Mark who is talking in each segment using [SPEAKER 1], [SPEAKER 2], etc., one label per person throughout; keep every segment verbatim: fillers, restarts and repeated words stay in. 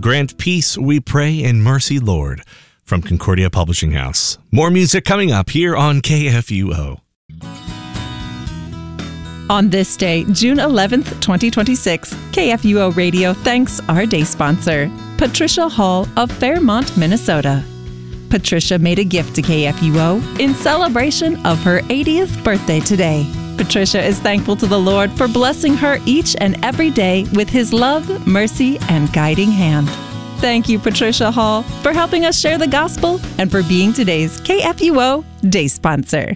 [SPEAKER 1] Grant peace, we pray, and mercy, Lord. From Concordia Publishing House. More music coming up here on K F U O.
[SPEAKER 2] On this day, June eleventh, twenty twenty-six, K F U O Radio thanks our day sponsor, Patricia Hall of Fairmont, Minnesota. Patricia made a gift to K F U O in celebration of her eightieth birthday today. Patricia is thankful to the Lord for blessing her each and every day with His love, mercy, and guiding hand. Thank you, Patricia Hall, for helping us share the gospel and for being today's K F U O day sponsor.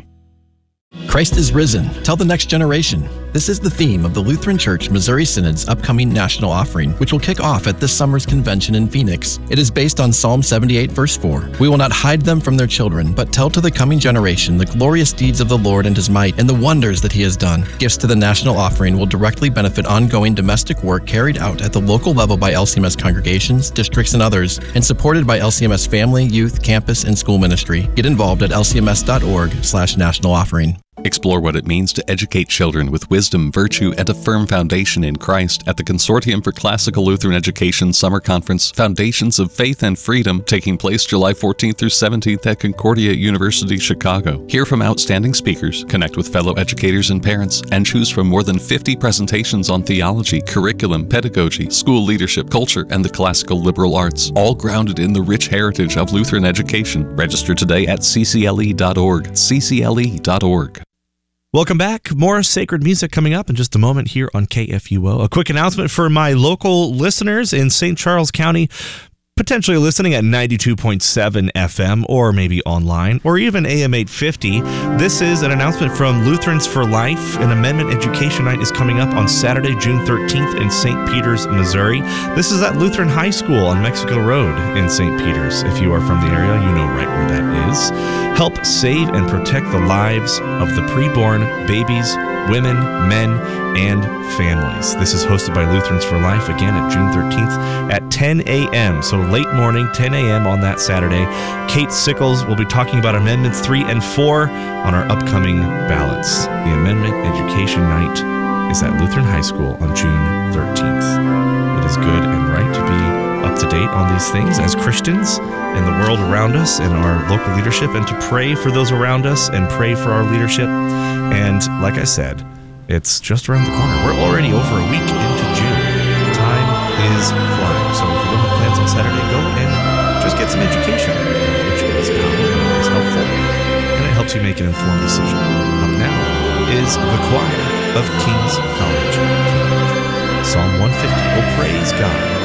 [SPEAKER 3] Christ is risen. Tell the next generation. This is the theme of the Lutheran Church Missouri Synod's upcoming national offering, which will kick off at this summer's convention in Phoenix. It is based on Psalm seventy-eight, verse four. We will not hide them from their children, but tell to the coming generation the glorious deeds of the Lord and His might and the wonders that He has done. Gifts to the national offering will directly benefit ongoing domestic work carried out at the local level by L C M S congregations, districts, and others, and supported by L C M S family, youth, campus, and school ministry. Get involved at L C M S dot org slash national offering.
[SPEAKER 4] Explore what it means to educate children with wisdom, virtue, and a firm foundation in Christ at the Consortium for Classical Lutheran Education Summer Conference, Foundations of Faith and Freedom, taking place July fourteenth through seventeenth at Concordia University, Chicago. Hear from outstanding speakers, connect with fellow educators and parents, and choose from more than fifty presentations on theology, curriculum, pedagogy, school leadership, culture, and the classical liberal arts, all grounded in the rich heritage of Lutheran education. Register today at c c l e dot org, c c l e dot org.
[SPEAKER 1] Welcome back. More sacred music coming up in just a moment here on K F U O. A quick announcement for my local listeners in Saint Charles County, potentially listening at ninety-two point seven F M or maybe online or even A M eight fifty. This is an announcement from Lutherans for Life. An Amendment Education Night is coming up on Saturday, June thirteenth in Saint Peters, Missouri. This is at Lutheran High School on Mexico Road in Saint Peters. If you are from the area, you know right where that is. Help save and protect the lives of the preborn, babies, women, men, and families. This is hosted by Lutherans for Life, again at June thirteenth at ten a.m. So late morning, ten a.m. on that Saturday. Kate Sickles will be talking about Amendments three and four on our upcoming ballots. The Amendment Education Night is at Lutheran High School on June thirteenth. It is good and right to be up to date on these things as Christians and the world around us and our local leadership, and to pray for those around us and pray for our leadership. And like I said, it's just around the corner. We're already over a week into June. Time is flying. So if you don't have plans on Saturday, go and just get some education, which is powerful, is helpful, and it helps you make an informed decision. Up now is the choir of King's College. Psalm one fifty. Oh, praise God.